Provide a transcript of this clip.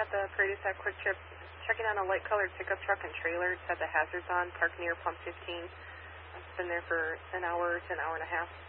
the Prairie du Sac Quick Trip. Checking on a light-colored pickup truck and trailer. It's had the hazards on, parked near Pump 15. It's been there for an hour to an hour and a half.